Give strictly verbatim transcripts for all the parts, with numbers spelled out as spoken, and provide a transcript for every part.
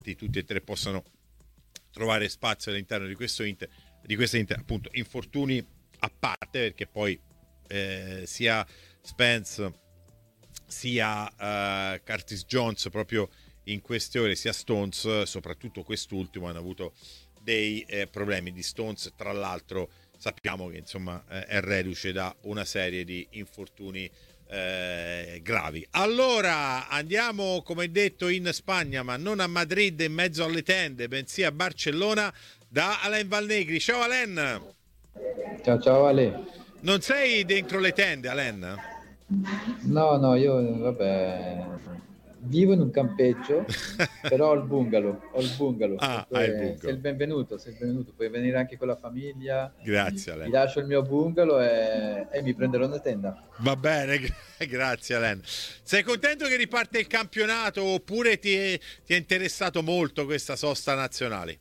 tutti e tre possano trovare spazio all'interno di questo Inter, di questa Inter, appunto, infortuni a parte, perché poi eh, sia Spence sia uh, Curtis Jones proprio in queste ore, sia Stones, soprattutto quest'ultimo, hanno avuto dei eh, problemi. Di Stones, tra l'altro, sappiamo che insomma eh, è reduce da una serie di infortuni eh, gravi. Allora andiamo, come detto, in Spagna, ma non a Madrid in mezzo alle tende, bensì a Barcellona, da Alain Valnegri. Ciao Alain. Ciao ciao Ale. Non sei dentro le tende, Alain? No, no, io vabbè, vivo in un campeggio, però ho il bungalow, ho il bungalow. Ah, hai il Dunque, sei il bungalow. benvenuto, sei il benvenuto, puoi venire anche con la famiglia. Grazie Ti Alain. lascio il mio bungalow e, e mi prenderò una tenda. Va bene, grazie Alain. Sei contento che riparte il campionato oppure ti è, ti è interessato molto questa sosta nazionale?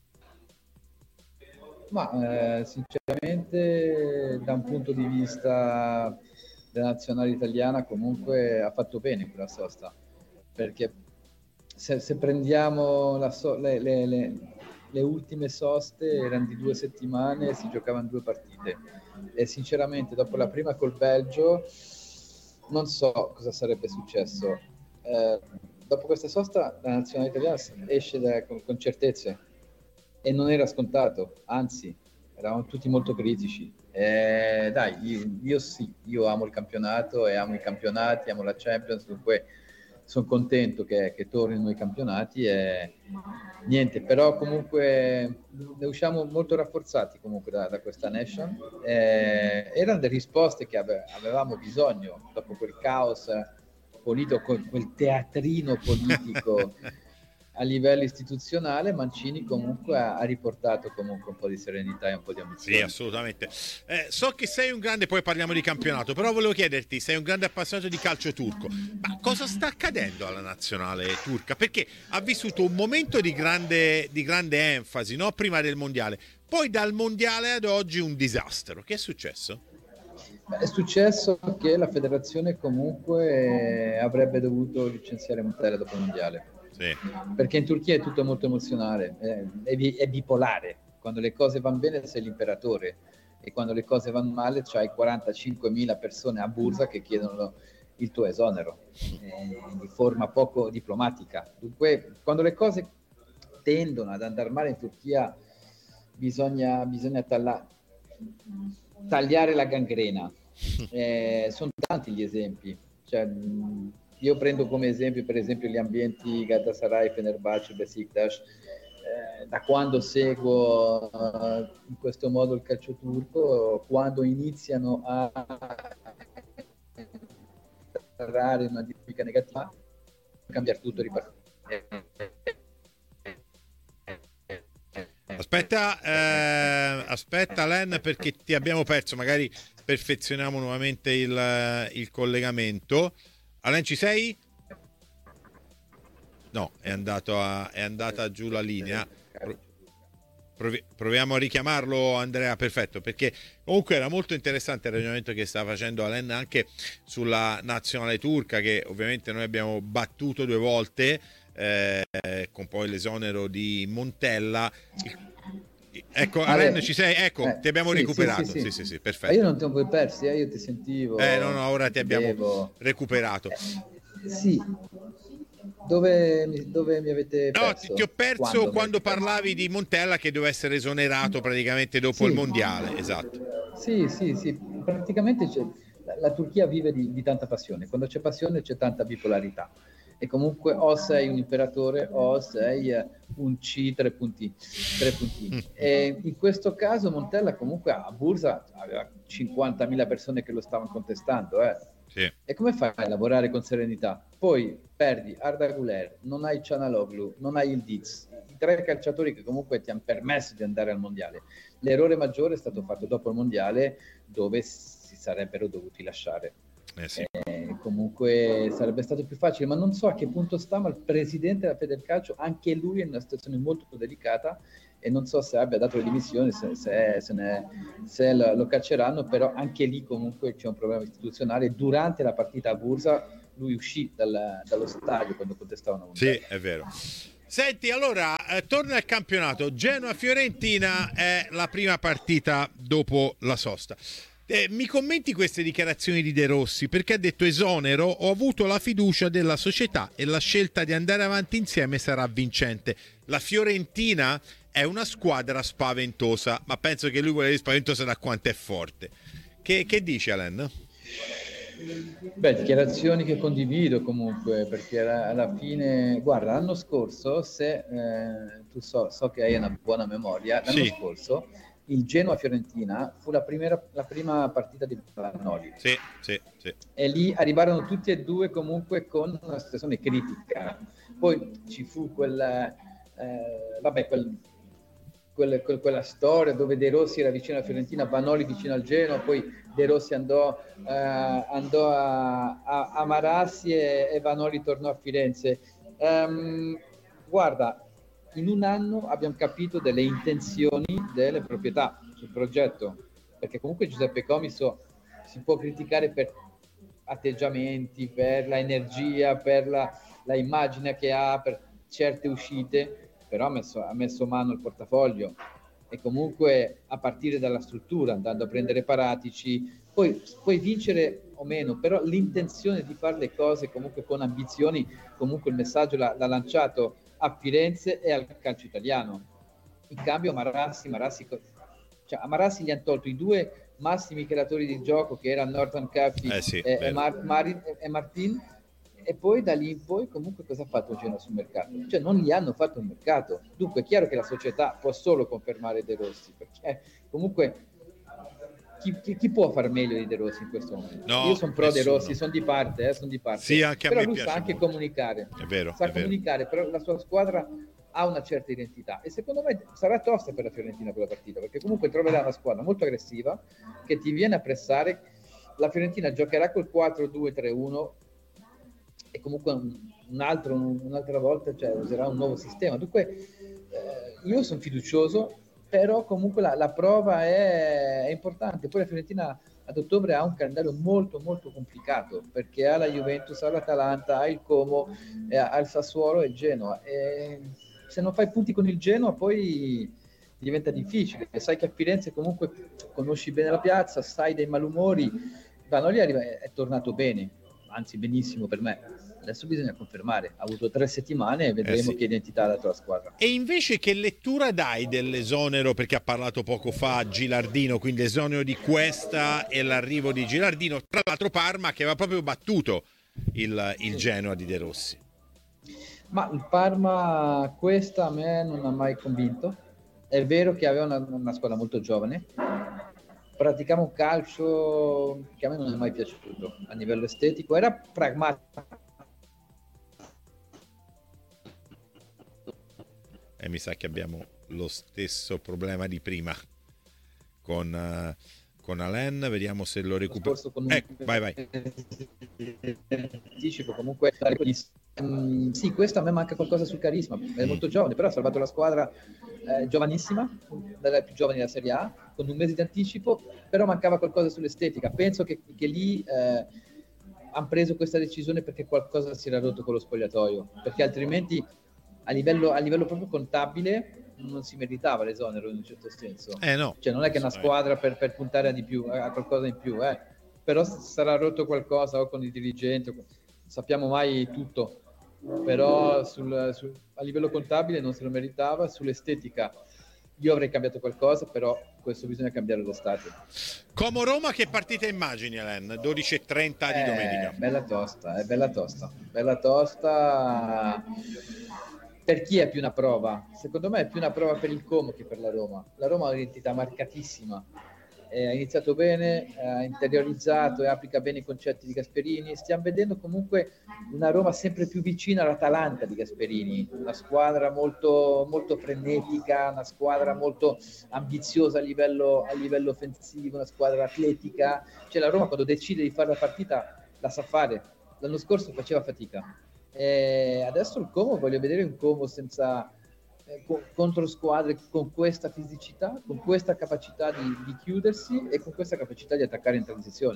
Ma eh, sinceramente, da un punto di vista della nazionale italiana, comunque ha fatto bene quella sosta, perché se, se prendiamo la so- le, le, le, le ultime soste erano di due settimane e si giocavano due partite, e sinceramente dopo la prima col Belgio non so cosa sarebbe successo. Eh, dopo questa sosta la nazionale italiana esce da, con, con certezze, e non era scontato, anzi eravamo tutti molto critici. Eh, dai, io, io sì, io amo il campionato e amo i campionati, amo la Champions, dunque sono contento che, che tornino i campionati e niente, però comunque ne usciamo molto rafforzati comunque da, da questa Nation. Eh, erano delle risposte che ave, avevamo bisogno dopo quel caos politico, quel teatrino politico a livello istituzionale. Mancini comunque ha, ha riportato comunque un po' di serenità e un po' di ambizione. Sì, assolutamente. Eh, so che sei un grande, poi parliamo di campionato, però volevo chiederti, sei un grande appassionato di calcio turco, ma cosa sta accadendo alla nazionale turca? Perché ha vissuto un momento di grande, di grande enfasi, no? Prima del mondiale, poi dal mondiale ad oggi un disastro. Che è successo? È successo che la federazione comunque avrebbe dovuto licenziare Montella dopo il mondiale. Sì. Perché in Turchia è tutto molto emozionale, è, è bipolare. Quando le cose vanno bene sei l'imperatore, e quando le cose vanno male c'hai quarantacinquemila persone a Bursa che chiedono il tuo esonero, eh, di forma poco diplomatica. Dunque, quando le cose tendono ad andare male in Turchia, bisogna, bisogna talla, tagliare la gangrena. Eh, sono tanti gli esempi, cioè, io prendo come esempio per esempio gli ambienti Galatasaray, Fenerbahce, Besiktas. Eh, da quando seguo uh, in questo modo il calcio turco, quando iniziano a entrare in una dinamica negativa, cambiare tutto e ripartire. Aspetta, eh, aspetta Len, perché ti abbiamo perso, magari perfezioniamo nuovamente il, il collegamento. Alain, ci sei? No, è, andato a, è andata giù la linea. Provi, proviamo a richiamarlo, Andrea. Perfetto, perché comunque era molto interessante il ragionamento che stava facendo Alain anche sulla nazionale turca, che ovviamente noi abbiamo battuto due volte, eh, con poi l'esonero di Montella. Ecco, Alain, ci sei? Ecco, eh, ti abbiamo sì, recuperato. Sì, sì, sì, sì. sì, sì, perfetto. Ma io non ti ho persi, eh, io ti sentivo. Eh, no, no, ora ti abbiamo devo... recuperato. Eh, sì. Dove mi, dove mi avete perso? No, ti, ti ho perso quando, quando parlavi di Montella che doveva essere esonerato praticamente dopo sì. il mondiale, esatto. Sì, sì, sì, praticamente c'è, la, la Turchia vive di, di tanta passione, quando c'è passione c'è tanta bipolarità, e comunque o sei un imperatore o sei un C tre punti, tre puntini. E in questo caso Montella comunque a Bursa aveva cinquantamila persone che lo stavano contestando, eh. Sì. E come fai a lavorare con serenità? Poi perdi Arda Güler, non hai Çalhanoğlu, non hai il Diz, i tre calciatori che comunque ti hanno permesso di andare al mondiale. L'errore maggiore è stato fatto dopo il mondiale, dove si sarebbero dovuti lasciare. Eh sì. Eh, comunque sarebbe stato più facile, ma non so a che punto sta, ma il presidente della Federcalcio, anche lui è in una situazione molto delicata, e non so se abbia dato le dimissioni, se, se, se, ne, se lo, lo cacceranno, però anche lì comunque c'è un problema istituzionale. Durante la partita a Bursa lui uscì dal, dallo stadio quando contestavano. Sì, è vero. Senti, allora, eh, torna al campionato. Genoa-Fiorentina è la prima partita dopo la sosta. Eh, mi commenti queste dichiarazioni di De Rossi? Perché ha detto: esonero, ho avuto la fiducia della società e la scelta di andare avanti insieme sarà vincente. La Fiorentina è una squadra spaventosa, ma penso che lui vuole dire spaventosa da quanto è forte. Che, che dice Alain? Beh, dichiarazioni che condivido comunque, perché alla, alla fine, guarda, l'anno scorso, se eh, tu so, so che hai una buona memoria, l'anno Sì. scorso il Genoa-Fiorentina fu la prima, la prima partita di Vanoli. Sì, sì, sì. E lì arrivarono tutti e due comunque con una situazione critica. Poi ci fu quel, eh, vabbè, quel, quel, quel, quella storia dove De Rossi era vicino alla Fiorentina, Vanoli vicino al Genoa, poi De Rossi andò, eh, andò a, a, a Marassi e, e Vanoli tornò a Firenze. Um, guarda, in un anno abbiamo capito delle intenzioni delle proprietà sul progetto, perché comunque Giuseppe Comiso si può criticare per atteggiamenti, per la energia, per la, la immagine che ha, per certe uscite, però ha messo, ha messo mano al portafoglio e comunque a partire dalla struttura, andando a prendere Paratici, poi puoi vincere o meno, però l'intenzione di fare le cose comunque con ambizioni, comunque il messaggio l'ha, l'ha lanciato a Firenze e al calcio italiano. In cambio Marassi, Marassi, cioè a Marassi gli hanno tolto i due massimi creatori di gioco che erano Norton Caffey eh sì, e, e, Mar- Marin, e Martin, e poi da lì in poi comunque cosa ha fatto Genoa sul mercato? Cioè non gli hanno fatto un mercato. Dunque è chiaro che la società può solo confermare De Rossi, perché comunque chi, chi, chi può far meglio di De Rossi in questo momento? No, io sono pro nessuno. De Rossi, sono di parte, eh, sono di parte. Sì, anche a però me lui piace sa anche molto. comunicare. È vero, sa è comunicare, vero. però la sua squadra ha una certa identità e secondo me sarà tosta per la Fiorentina quella partita, perché comunque troverà una squadra molto aggressiva che ti viene a pressare. La Fiorentina giocherà col quattro due tre uno e comunque un, un altro, un'altra volta cioè, userà un nuovo sistema. Dunque eh, io sono fiducioso, però comunque la, la prova è, è importante. Poi la Fiorentina ad ottobre ha un calendario molto molto complicato, perché ha la Juventus, ha l'Atalanta, ha il Como, eh, ha il Sassuolo e il Genoa. E se non fai punti con il Genoa poi diventa difficile. Sai che a Firenze comunque conosci bene la piazza, sai dei malumori. Vanoli arriva, è, è tornato bene, anzi benissimo per me. Adesso bisogna confermare, ha avuto tre settimane e vedremo eh sì. che identità ha dato la squadra. E invece che lettura dai dell'esonero, perché ha parlato poco fa Gilardino, quindi l'esonero di Cuesta e l'arrivo di Gilardino, tra l'altro Parma che aveva proprio battuto il, il Genoa di De Rossi. Ma il Parma Cuesta a me non ha mai convinto. È vero che aveva una, una squadra molto giovane, praticava un calcio che a me non è mai piaciuto a livello estetico, era pragmatico. E mi sa che abbiamo lo stesso problema di prima con, uh, con Alain, vediamo se lo recupero. Un... Ecco, vai vai. Anticipo comunque. Um, sì, questo a me manca qualcosa sul carisma, è molto giovane, però ha salvato la squadra eh, giovanissima, dalla più giovane della Serie A, con un mese di anticipo, però mancava qualcosa sull'estetica. Penso che, che lì eh, hanno preso questa decisione perché qualcosa si era rotto con lo spogliatoio, perché altrimenti a livello, a livello proprio contabile non si meritava l'esonero in un certo senso. Eh no. Cioè non è che è una squadra per, per puntare a di più, a qualcosa in più, eh. Però sarà rotto qualcosa o con i dirigenti, non sappiamo mai tutto, però sul, sul, a livello contabile non se lo meritava. Sull'estetica io avrei cambiato qualcosa, però questo bisogna cambiare lo stadio. Como Roma, che partita immagini, Alain? dodici e trenta di domenica. È bella tosta, è bella tosta, bella tosta. Per chi è più una prova? Secondo me è più una prova per il Como che per la Roma. La Roma ha un'identità marcatissima, eh, ha iniziato bene, ha interiorizzato e applica bene i concetti di Gasperini. Stiamo vedendo comunque una Roma sempre più vicina all'Atalanta di Gasperini, una squadra molto, molto frenetica, una squadra molto ambiziosa a livello, a livello offensivo, una squadra atletica. Cioè la Roma quando decide di fare la partita la sa fare. L'anno scorso faceva fatica. E adesso il Como, voglio vedere un Como senza eh, co- contro squadre con questa fisicità, con questa capacità di, di chiudersi e con questa capacità di attaccare in transizione,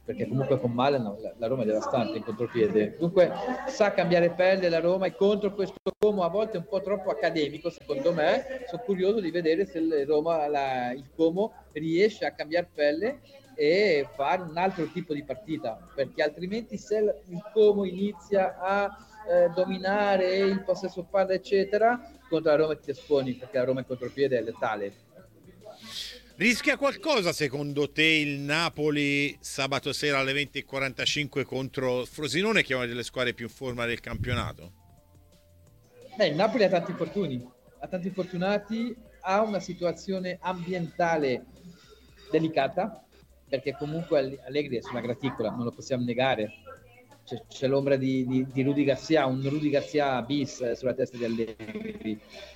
perché comunque con Malen la, la Roma è devastante in contropiede. Dunque sa cambiare pelle la Roma, e contro questo Como a volte un po' troppo accademico, secondo me, sono curioso di vedere se il Roma, la, il Como riesce a cambiare pelle e fare un altro tipo di partita, perché altrimenti se il Como inizia a eh, dominare il possesso palla eccetera, contro la Roma ti esponi, perché la Roma in contropiede è letale. Rischia qualcosa secondo te il Napoli sabato sera alle venti e quarantacinque contro Frosinone, che è una delle squadre più in forma del campionato? Eh, il Napoli ha tanti infortuni, ha tanti infortunati, ha una situazione ambientale delicata, perché comunque Allegri è sulla graticola, non lo possiamo negare. C'è, c'è l'ombra di, di, di Rudy Garcia, un Rudy Garcia bis sulla testa di Allegri.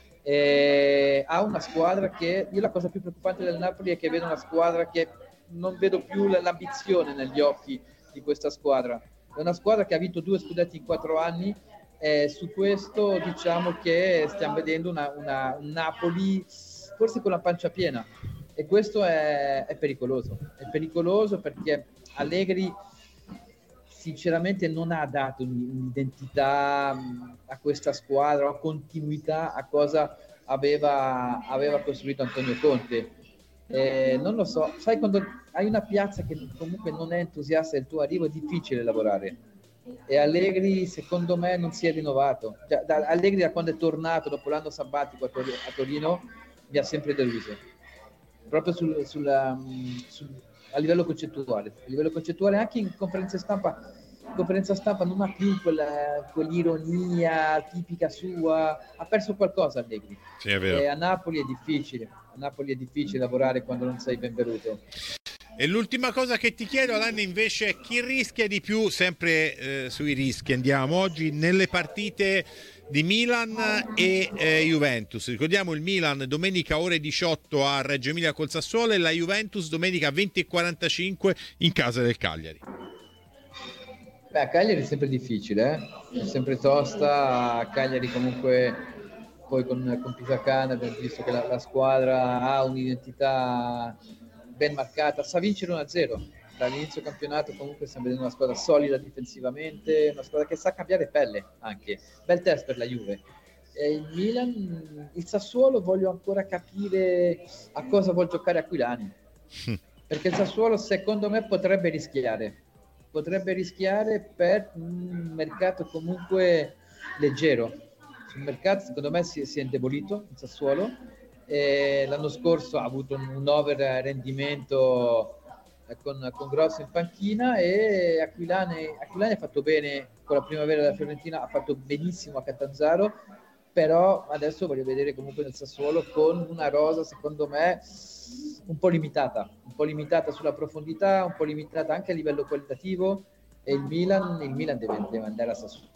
E ha una squadra che, io la cosa più preoccupante del Napoli è che vedo una squadra che non vedo più l'ambizione negli occhi di questa squadra. È una squadra che ha vinto due scudetti in quattro anni, e su questo diciamo che stiamo vedendo una, una, un Napoli forse con la pancia piena, e questo è, è pericoloso, è pericoloso perché Allegri sinceramente non ha dato un'identità a questa squadra, o continuità a cosa aveva, aveva costruito Antonio Conte. Eh, non lo so, sai, quando hai una piazza che comunque non è entusiasta del tuo arrivo è difficile lavorare, e Allegri secondo me non si è rinnovato. Da, da, Allegri da quando è tornato dopo l'anno sabbatico a, Tor- a Torino mi ha sempre deluso, proprio sul, sul, sul a livello concettuale, a livello concettuale anche in conferenza stampa, in conferenza stampa non ha più quella, quell'ironia tipica sua, ha perso qualcosa Allegri. Sì, è vero. E a Napoli è difficile, a Napoli è difficile lavorare quando non sei benvenuto. E l'ultima cosa che ti chiedo, Alain, invece è chi rischia di più, sempre eh, sui rischi andiamo oggi, nelle partite di Milan e eh, Juventus. Ricordiamo il Milan domenica ore diciotto a Reggio Emilia col Sassuolo, e la Juventus domenica venti e quarantacinque in casa del Cagliari. Beh, a Cagliari è sempre difficile, eh? È sempre tosta. A Cagliari comunque poi con, con Pisacane abbiamo visto che la, la squadra ha un'identità ben marcata, sa vincere uno a zero dall'inizio campionato. Comunque stiamo vedendo una squadra solida difensivamente, una squadra che sa cambiare pelle anche. Bel test per la Juve. E il Milan, il Sassuolo, voglio ancora capire a cosa vuol giocare Aquilani, perché il Sassuolo secondo me potrebbe rischiare potrebbe rischiare per un mercato comunque leggero. Sul mercato secondo me si, si è indebolito il Sassuolo, e l'anno scorso ha avuto un, un over rendimento con, con Grosso in panchina, e Aquilani, Aquilani ha fatto bene con la primavera della Fiorentina, ha fatto benissimo a Catanzaro, però adesso voglio vedere comunque nel Sassuolo con una rosa secondo me un po' limitata, un po' limitata sulla profondità, un po' limitata anche a livello qualitativo, e il Milan, il Milan deve, deve andare a Sassuolo.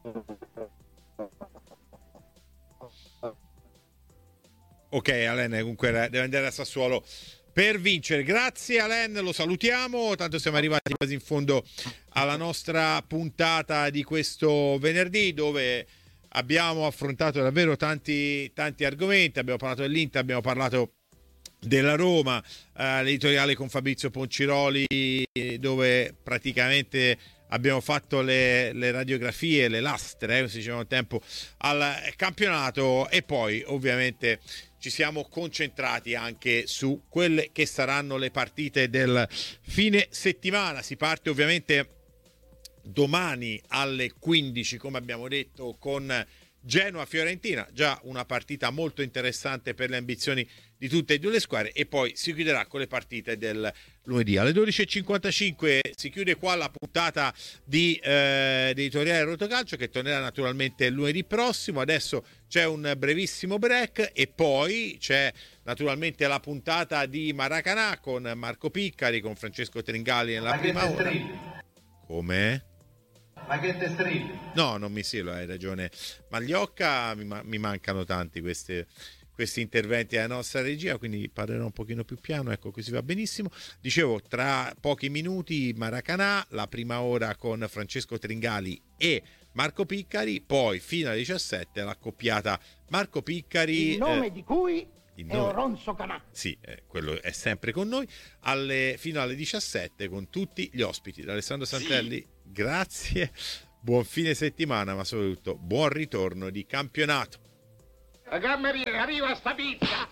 Ok, Alain, comunque deve andare a Sassuolo per vincere. Grazie Alain, lo salutiamo, tanto siamo arrivati quasi in fondo alla nostra puntata di questo venerdì, dove abbiamo affrontato davvero tanti, tanti argomenti. Abbiamo parlato dell'Inter, abbiamo parlato della Roma, eh, l'editoriale con Fabrizio Ponciroli, dove praticamente abbiamo fatto le, le radiografie, le lastre, eh, come si diceva un tempo, al campionato, e poi ovviamente ci siamo concentrati anche su quelle che saranno le partite del fine settimana. Si parte ovviamente domani alle quindici, come abbiamo detto, con Genoa-Fiorentina, già una partita molto interessante per le ambizioni di tutte e due le squadre, e poi si chiuderà con le partite del lunedì. Alle dodici e cinquantacinque si chiude qua la puntata di eh, editoriale Rotocalcio, che tornerà naturalmente lunedì prossimo. Adesso c'è un brevissimo break, e poi c'è naturalmente la puntata di Maracanã con Marco Piccari, con Francesco Tringali nella prima ora. Come? Ma che te strilli? No, non mi sì, hai ragione Magliocca, mi, mi mancano tanti questi, questi interventi alla nostra regia, quindi parlerò un pochino più piano, ecco, così va benissimo. Dicevo, tra pochi minuti Maracanã, la prima ora con Francesco Tringali e Marco Piccari, poi fino alle diciassette l'accoppiata Marco Piccari, il nome eh, di cui il È nove... Oronzo Canà. Sì, eh, quello è sempre con noi, alle fino alle diciassette con tutti gli ospiti. Da Alessandro Santelli, sì. Grazie, buon fine settimana, ma soprattutto buon ritorno di campionato. Cameriere, arriva sta pizza!